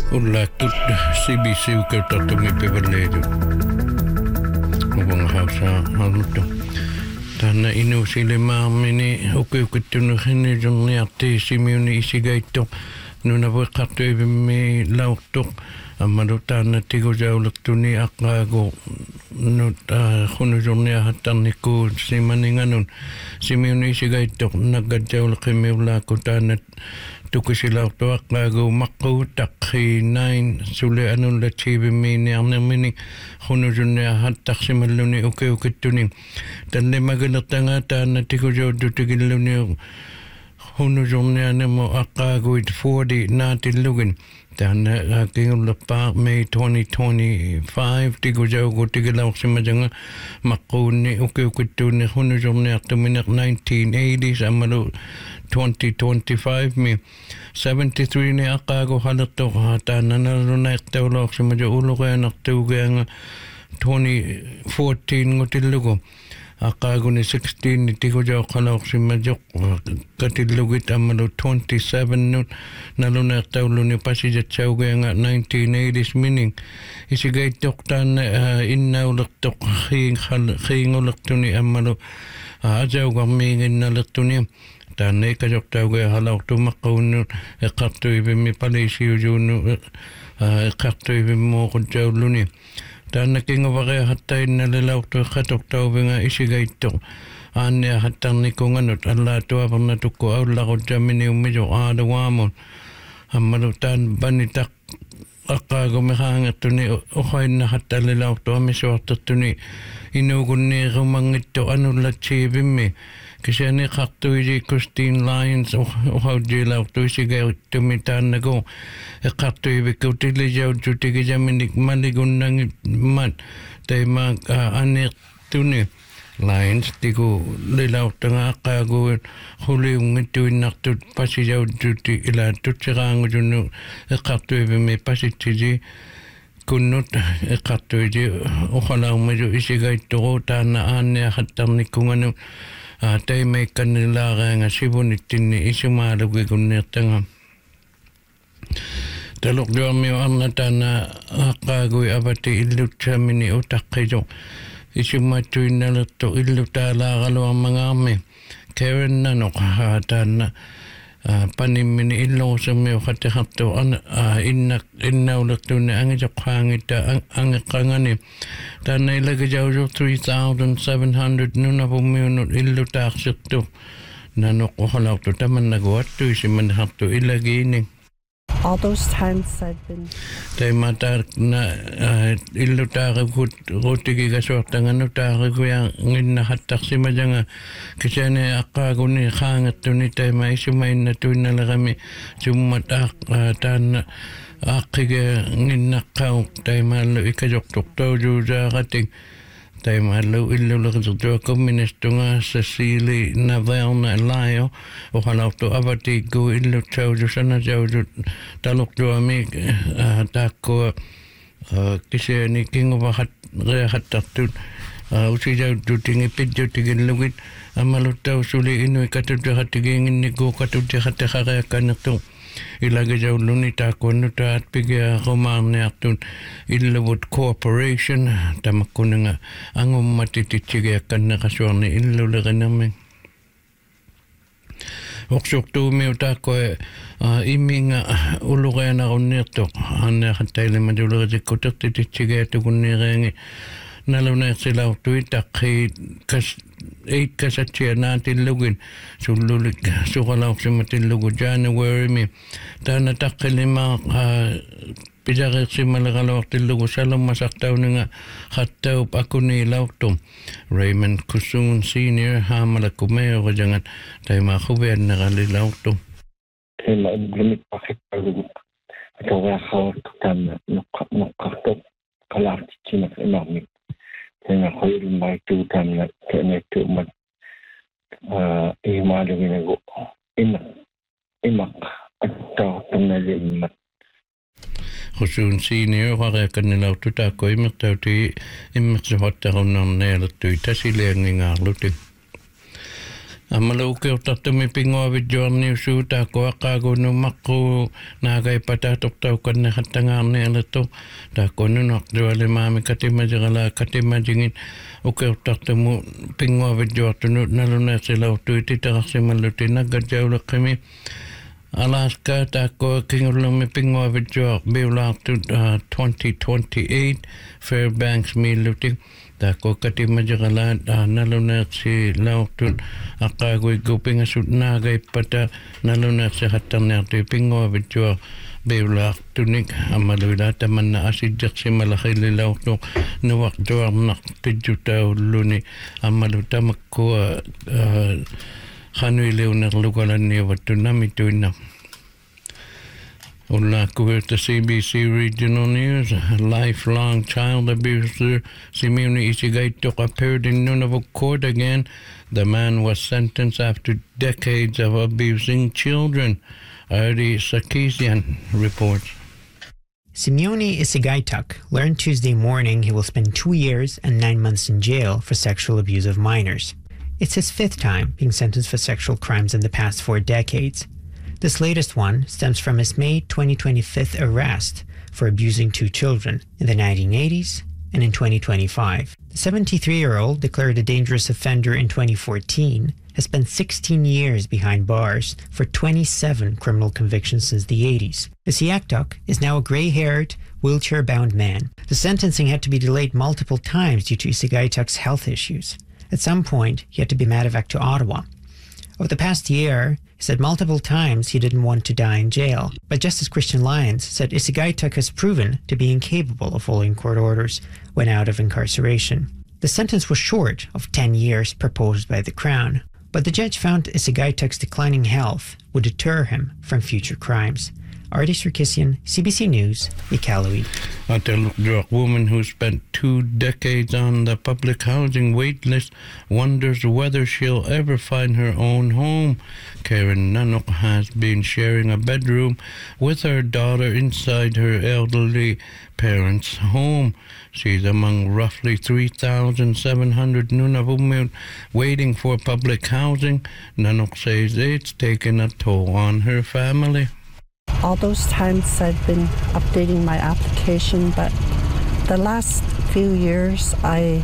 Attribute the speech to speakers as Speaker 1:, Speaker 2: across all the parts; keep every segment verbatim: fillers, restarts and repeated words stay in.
Speaker 1: Ullattut C B C ukeuttattungi peveleedu. Muvanga hausaa haluttu. Tänne inusille maamini ukeukettunuheni jonniarti simiuni isigaitto. Nuna voi katsoivimme lauttu. Ammadu tänne tikujauluttuni akkaago. Nyt hunujunnia hattannikku simaninganun. Simiuni isigaitto naggadjaulkimiullaakku tänne. Tukisilautto akkaago makku takhi näin sulle anulle tiivimmiini arnermini hunujunnia hattaksimalluni ukeukettuni. Tänne magalertanga tänne tikujauddutikilluni hunujunnia nemo akkaagoit forty naatillukin. Tänne kingullapaa May twenty twenty-five tikujaugu tikilauksimajanga makkuunni ukeukettuunni hunujunniartuminek nineteen eighties amalu twenty twenty-five mi seventy-three ni akkaago halatto taannanalunaertaulauksimaja uluqeanartuugeanga twenty fourteen ngutillugu akkaagunni sixteen ni tikujauqalauksimajoq katillugit amalu twenty-seven nut nalunaertauluni pasijatsaugeenga nineteen eighties mining isigaittoq taanna innaulertoq xiingulertuni amalu ajaugarmiinginnalertuni tänne kajoktauge halautumakkuunnu eqqartuivimmi palisiujuunnu eqqartuivimmuuqutjauluni tänne kinguvarea hattainnalle lautu eqqatoktauvinga isigaitto aannia hattarnikunganut allaatuaverna tukku aullaqutjamini ummijo aaluaamun ammalu taan banitaq aqqaagume haangertuni uhainna hattalle lautu amisuartertuni inuugunniirumangitto anullatsiivimmi Kiseni qaqtuiji Christine Lyons uhaujilautuisigautumi taannagu eqqartuivikkutillijautsutigijaminik maligunnangit mat taima anertuni Lyons tiku lilauttanga aqqaagu huliungittuinnartut pasijaututi ilaattutsiraangujunnu eqqartuivimi pasitsiji kunnut eqqartuiji uqalaumaju isigaittoru taanna aannia hattarnikkunganu taimeikkannilaaraanga sivunittinni isumaalugikunniartanga talorjuarmiu arna taana haqqaagui avati illutsaamini utaqqijo isumaattuinnalertu illutaalaaraluarmangaarmi Karen nanoq taana panimmini illuusammiu qatiqartu innak innaulertunni angijoqqaangita angeqqangani taana ilagijauju three thousand seven hundred nunapummiunut illutaaqsirtu nanoq uhalautu tamannaguattuisimanhartu ilagiini
Speaker 2: all those times I've been
Speaker 1: taimatarna illutaaqikut rutigigasuartanganutaaqikuya nginna hattaqsimajanga kisane aqqaagunni qaangertuni taima isumainna tuinnalerami summat aaq taanna aaqqige nginnaqqauq taimaallu ikajoqtortaujuusaaqatik taimaallu illuleritertuakumministunga Cecily Navalna Layo uhalautu avatikku illutsauju sanasauju talortuami taakkua kiseni kinguvahat reahattartut usijaututingi pidjutigillugit amaluttausuli inui katutjahattigiinginniku katutjahatteqareakkanertu ilagajauluni taakkuannuta atpigia rumaarniartun Illuvut Corporation tamakkunanga angummatititsigiakkanneqasuarni illuleqinarmi Oqsuqtuumiu taakkoe iminga uluqeanarunniartoq aanneaqattailimatuleqitikkutертititsigiatukunniiriangi naluneersilauttui taqqi kas eight kasatsia naatillugin sullulik suqalauqsimatillugu January mi taana taqqilimaa pisareersimaleqaluartillugu salummasartauninga qattaup akuniilaurtum Raymond Kusun Senior haamalakkumeorajangat taimaaqhuvianneralilaurtum
Speaker 3: Kela limit pakippalugu atoreaqaortu taanna noqqartuq qalaartitsinaq imarmik Tenga khoyul mai tu tanna kene tu mat ihmaaluginagu ina imaq atta tanale imat
Speaker 1: Kusun Senior qareakkannilaurtu taakkoimertauti immersuhottarunnernealertui tasileangingaarlutik Amaluke o tatumi pingoa video ni suta ko akago no mako nagai patatok tau kan hatanga ne alato ta kono nok dwale mami katima jagala katima jingin o ke tatamu pingoa video tunu naluna sela tu tita simaluti nagajaula kami Alaska ta ko kingulumi pingoa video biula to twenty twenty-eight Fairbanks miluti ta ko kati majagala naluna si lautun akagoy guping asut nagay pata naluna si hatang nati pingo video beula tunik amalula taman na asidyak si malaki lilautun nuwak doang nak pijuta luni amaluta makko hanui leonak lugalan niya watun na Ola the C B C Regional News, a lifelong child abuser, Simeone Isigaitok appeared in Nunavut court again. The man was sentenced after decades of abusing children. Artie Sarkisian reports.
Speaker 4: Simeone Isigaitok learned Tuesday morning he will spend two years and nine months in jail for sexual abuse of minors. It's his fifth time being sentenced for sexual crimes in the past four decades. This latest one stems from his May twenty twenty-five arrest for abusing two children in the nineteen eighties and in twenty twenty-five. The seventy-three-year-old, declared a dangerous offender in twenty fourteen, has spent sixteen years behind bars for twenty-seven criminal convictions since the eighties. Isigaitok is now a gray-haired, wheelchair-bound man. The sentencing had to be delayed multiple times due to Isigaitok's health issues. At some point, he had to be medevac to Ottawa. Over the past year, he said multiple times he didn't want to die in jail, but Justice Christian Lyons said Isigaitok has proven to be incapable of following court orders when out of incarceration. The sentence was short of ten years proposed by the Crown, but the judge found Isigaitok's declining health would deter him from future crimes. Artie Sarkisian, C B C News, Iqaluit.
Speaker 1: A Teluk woman who spent two decades on the public housing wait list wonders whether she'll ever find her own home. Karen Nanook has been sharing a bedroom with her daughter inside her elderly parents' home. She's among roughly three thousand seven hundred Nunavummiut waiting for public housing. Nanook says it's taken a toll on her family.
Speaker 2: All those times I've been updating my application, but the last few years I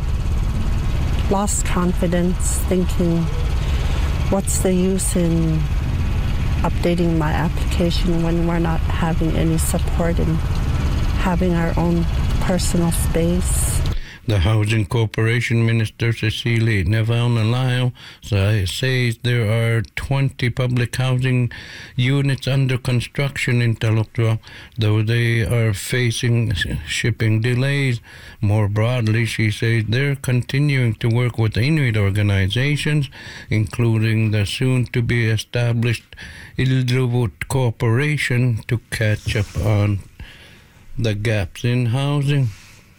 Speaker 2: lost confidence, thinking, what's the use in updating my application when we're not having any support in having our own personal space?
Speaker 1: The Housing Corporation Minister Cecilie Neval-Nalayo says there are twenty public housing units under construction in Teluk, though they are facing shipping delays. More broadly, she says they're continuing to work with Inuit organizations, including the soon-to-be established Iqaluit Corporation, to catch up on the gaps in housing.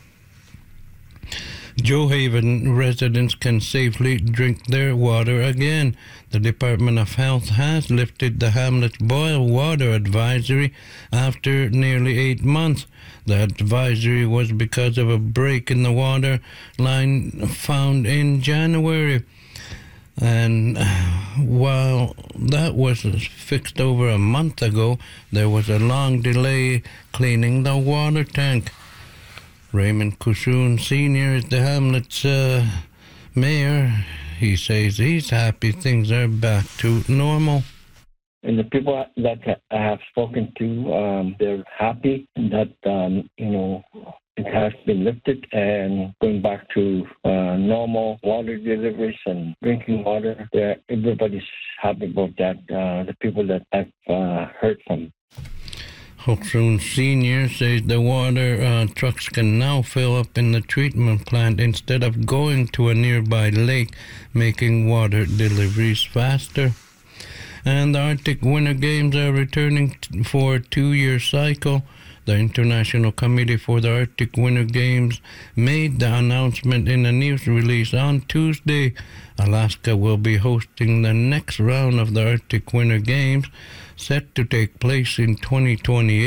Speaker 1: Johaven residents can safely drink their water again. The Department of Health has lifted the hamlet's boil water advisory after nearly eight months. The advisory was because of a break in the water line found in January. And while that was fixed over a month ago, there was a long delay cleaning the water tank. Raymond Kushoon Senior is the hamlet's uh, mayor. He says he's happy things are back to normal.
Speaker 3: And the people that I have spoken to, um, they're happy that, um, you know, it has been lifted and going back to uh, normal water deliveries and drinking water. They're, everybody's happy about that, uh, the people that I've uh, heard from.
Speaker 1: Hoksoon Senior says the water uh, trucks can now fill up in the treatment plant instead of going to a nearby lake, making water deliveries faster. And the Arctic Winter Games are returning t- for a two-year cycle. The International Committee for the Arctic Winter Games made the announcement in a news release on Tuesday. Alaska will be hosting the next round of the Arctic Winter Games, set to take place in twenty twenty-eight.